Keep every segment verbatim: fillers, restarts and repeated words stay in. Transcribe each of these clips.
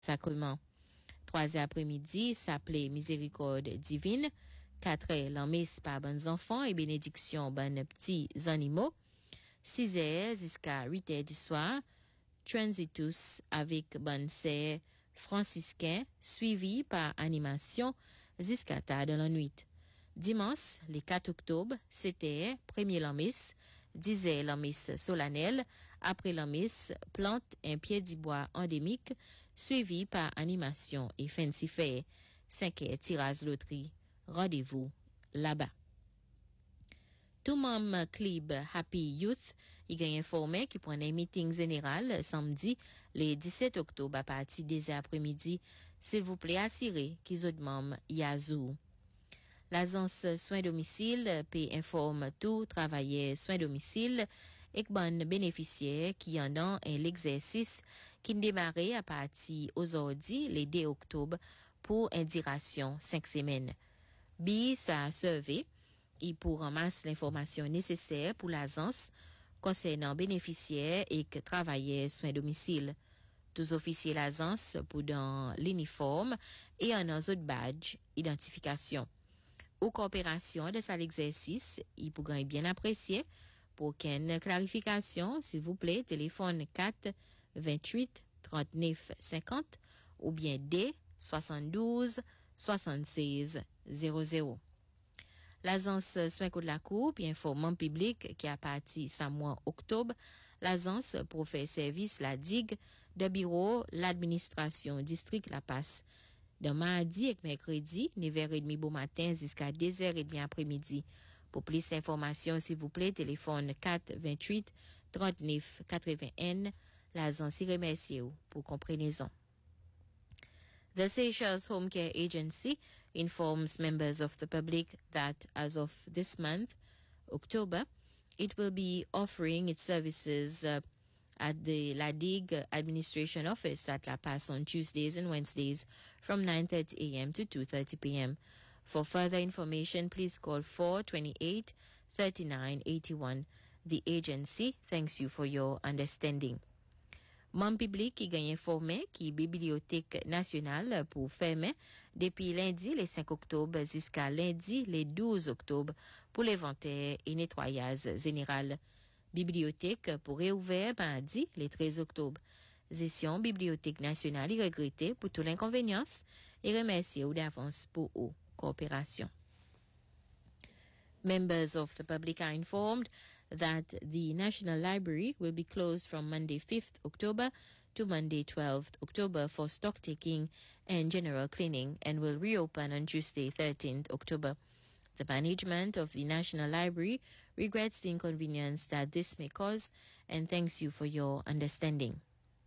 sacrement. Trois heures après-midi, s'appelait Miséricorde divine. Quatre heures, la messe par bonnes enfants et bénédiction bonnes petits animaux. Six heures jusqu'à huit heures du soir, Transitus avec bonne sœur franciscain, suivi par animation jusqu'à tard dans la nuit. Dimanche, le quatre octobre, c'était premier la messe, dix heures la messe solennelle, après la messe, plante un pied du bois endémique, suivi par animation et fancy fair, cinq heures tirage loterie. Rendez-vous là-bas. Tout membre club Happy Youth, il a informé qu'il prend un meeting général samedi, le dix-sept octobre à partir des après-midi. S'il vous plaît, assurez qu'ils autres membres Yazoo. L'agence soins domicile peut informe tout travailleur soins domicile et bon bénéficiaire qui en ont un l'exercice qui démarrait à partir aujourd'hui, le deux octobre, pour une duration cinq semaines. Bi, ça a servi. Et pour ramasser l'information nécessaire pour l'agence concernant bénéficiaires et que travailleurs soins domicile. Tous officiers l'agence pour dans l'uniforme et un autre badge identification. Ou coopération de cet exercice, il pourrait bien apprécier. Pour qu'une clarification, s'il vous plaît, téléphone quatre vingt-huit trente-neuf cinquante ou bien D soixante-douze soixante-seize zéro zéro. L'agence soins de la Cour, puis informant public qui a parti sa mois octobre, l'agence pour faire service la digue de bureau l'administration district La Passe. De mardi et mercredi, neuf heures trente bon matin jusqu'à deux heures trente après-midi. Pour plus d'informations, s'il vous plaît, téléphone quatre vingt-huit trente-neuf quatre-vingts. L'agence y remercie pour compréhension. The Seychelles Home Care Agency informs members of the public that as of this month, October, it will be offering its services uh, at the La Digue Administration Office at La Paz on Tuesdays and Wednesdays from nine thirty a.m. to two thirty p.m. For further information, please call four two eight, three nine eight one. The agency thanks you for your understanding. Membre public qui gagne informé qui Bibliothèque nationale pour fermer depuis lundi le cinq octobre jusqu'à lundi le douze octobre pour l'inventaire et nettoyage général. Bibliothèque pour réouvrir mardi le treize octobre. Gestion Bibliothèque nationale est regrettée pour tout l'inconvénience et remerciée d'avance pour vos coopération. Members of the public are informed that the National Library will be closed from Monday fifth October to Monday twelfth October for stock taking and general cleaning and will reopen on Tuesday thirteenth October. The management of the National Library regrets the inconvenience that this may cause and thanks you for your understanding.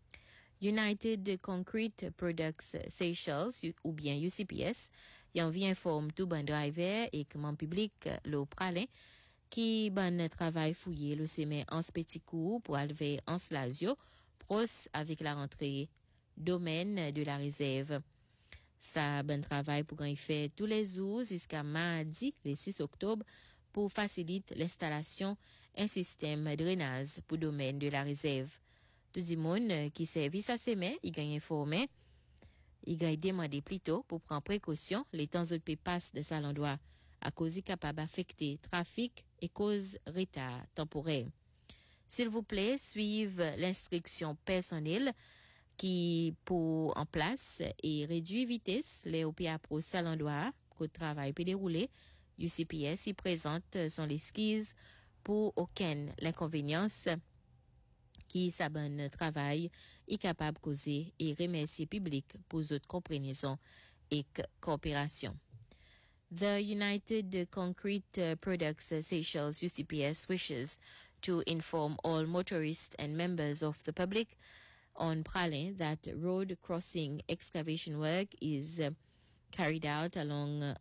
United Concrete Products Seychelles, ou bien U C P S, y'en vient informe tout bon driver et comment public le pralin qui bon travail fouillé le semer en petit coup pour alver en slasio, pros avec la rentrée domaine de la réserve. Ça bon travail pour y faire tous les jours jusqu'à mardi, le six octobre, pour faciliter l'installation un système de drainage pour domaine de la réserve. Tout le monde qui service à semer, il gagne informé, il gagne demandé plutôt pour prendre précaution les temps de passe de sa l'endroit à cause capable d'affecter trafic et cause retard temporaire. S'il vous plaît, suivez l'instruction personnelle qui pour en place et réduire vitesse les O P A pro sa l'endroit que le travail peut dérouler. U C P S y présente son esquisse pour aucune l'inconvénience qui s'abonne travail est capable de causer et remercier public pour votre compréhension et coopération. The United Concrete Products Seychelles U C P S wishes to inform all motorists and members of the public on Pralin that road crossing excavation work is uh, carried out along uh,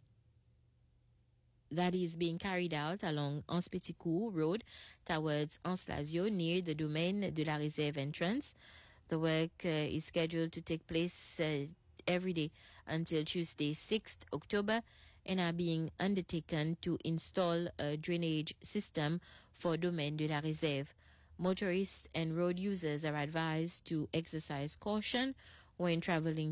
that is being carried out along Anspeticourt Road towards Anslazio near the domain de la Réserve entrance. The work uh, is scheduled to take place uh, every day until Tuesday sixth October and are being undertaken to install a drainage system for domaine de la Réserve. Motorists and road users are advised to exercise caution when traveling